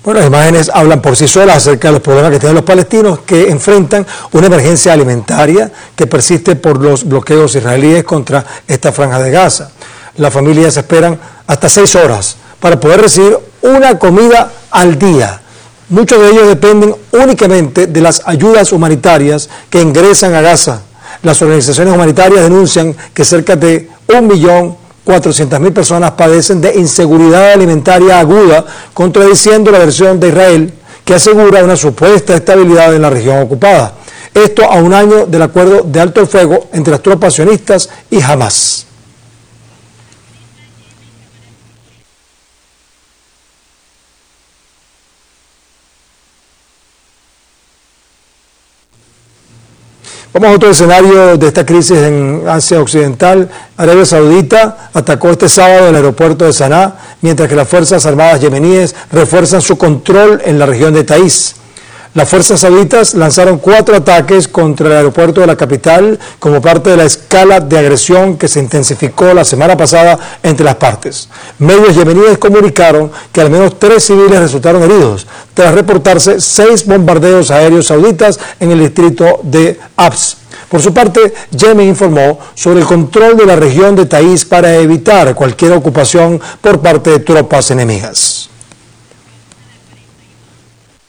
Bueno, las imágenes hablan por sí solas acerca de los problemas que tienen los palestinos, que enfrentan una emergencia alimentaria que persiste por los bloqueos israelíes contra esta franja de Gaza. Las familias esperan hasta 6 horas para poder recibir una comida al día. Muchos de ellos dependen únicamente de las ayudas humanitarias que ingresan a Gaza. Las organizaciones humanitarias denuncian que cerca de 1.400.000 personas padecen de inseguridad alimentaria aguda, contradiciendo la versión de Israel que asegura una supuesta estabilidad en la región ocupada. Esto a un año del acuerdo de alto el fuego entre las tropas sionistas y Hamas. Vamos a otro escenario de esta crisis en Asia Occidental. Arabia Saudita atacó este sábado el aeropuerto de Saná, mientras que las Fuerzas Armadas yemeníes refuerzan su control en la región de Taiz. Las fuerzas sauditas lanzaron 4 ataques contra el aeropuerto de la capital como parte de la escala de agresión que se intensificó la semana pasada entre las partes. Medios yemeníes comunicaron que al menos 3 civiles resultaron heridos, tras reportarse 6 bombardeos aéreos sauditas en el distrito de Abs. Por su parte, Yemen informó sobre el control de la región de Taiz para evitar cualquier ocupación por parte de tropas enemigas.